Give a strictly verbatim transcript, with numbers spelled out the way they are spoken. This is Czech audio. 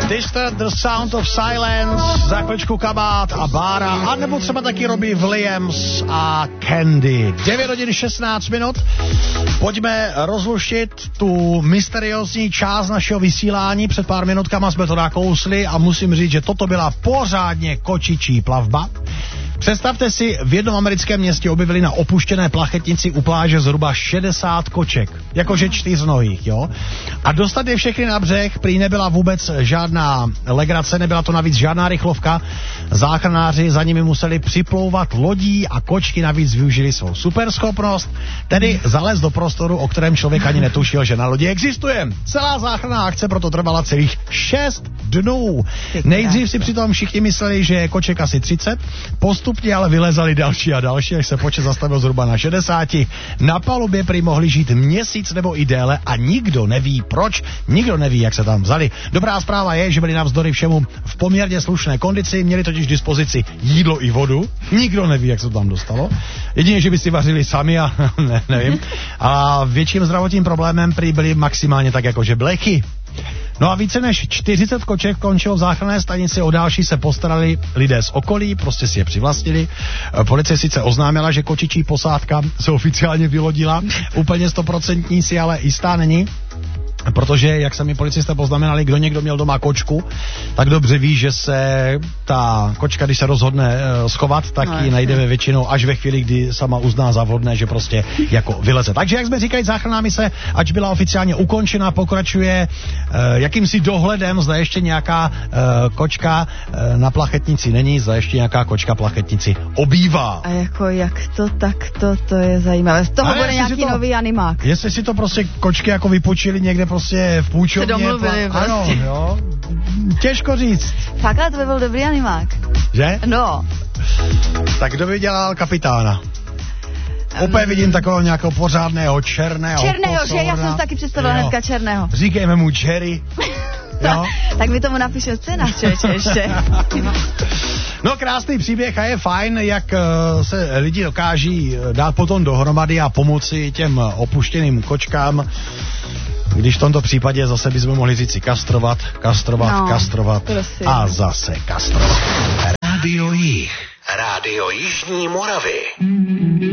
Distant The Sound of Silence, za chvíličku Kabát a Bára, a nebo třeba taky Robbie Williams a Candy. devět hodin šestnáct minut. Pojďme rozluštit tu mysteriózní část našeho vysílání. Před pár minutkama jsme to nakousli a musím říct, že toto byla pořádně kočičí plavba. Představte si, v jednom americkém městě objevili na opuštěné plachetnici u pláže zhruba šedesát koček, jakože čtyřnohých, jo. A dostat je všechny na břeh prý nebyla vůbec žádná legrace, nebyla to navíc žádná rychlovka. Záchranáři za nimi museli připlouvat lodí a kočky navíc využili svou superschopnost, tedy zalézt do prostoru, o kterém člověk ani netušil, že na lodi existuje. Celá záchranná akce proto trvala celých šest dnů. Nejdřív si přitom všichni mysleli, že je koček asi třicet, postupně ale vylezali další a další, až se počet zastavil zhruba na šedesáti. Na palubě prý mohli žít měsíc nebo i déle a nikdo neví proč, nikdo neví, jak se tam vzali. Dobrá zpráva je, že byli navzdory všemu v poměrně slušné kondici, měli totiž k dispozici jídlo i vodu, nikdo neví, jak se to tam dostalo. Jedině, že by si vařili sami a ne, nevím. A větším zdravotním problémem prý byli maximálně tak jakože blechy. No a více než čtyřicet koček končilo v záchranné stanici, o další se postarali lidé z okolí, prostě si je přivlastnili. Policie sice oznámila, že kočičí posádka se oficiálně vylodila, úplně stoprocentní si ale jistá není. Protože, jak sami policisté poznamenali, kdo někdo měl doma kočku, tak dobře ví, že se ta kočka, když se rozhodne uh, schovat, tak no, ji najdeme většinou až ve chvíli, kdy sama uzná za vhodné, že prostě jako vyleze. Takže, jak jsme říkali, záchranná mise, ač byla oficiálně ukončena, pokračuje uh, jakýmsi dohledem, zda ještě nějaká uh, kočka uh, na plachetnici není, zda ještě nějaká kočka plachetnici obývá. A jako jak to takto, to je zajímavé. Z toho bude nějaký to, nový animák. Jestli si to prostě kočky jako vypočili někde prostě v půjčovně. Se domluvili pla- ano, prostě. Jo. Těžko říct. Fakt, ale to by byl dobrý animák. Že? No. Tak kdo by dělal kapitána? Opět vidím takového nějakého pořádného černého Černého, posoura. že? Já jsem si taky představila hnedka černého. Říkejme mu Jerry. Jo? Tak mi tomu napíše scénář, člověče, ještě. No, krásný příběh a je fajn, jak uh, se lidi dokáží dát potom dohromady a pomoci těm opuštěným kočkám. Když v tomto případě zase bychom mohli říct si kastrovat, kastrovat, no, kastrovat prosím. A zase kastrovat. Rádio Jih. Rádio Jižní Moravy.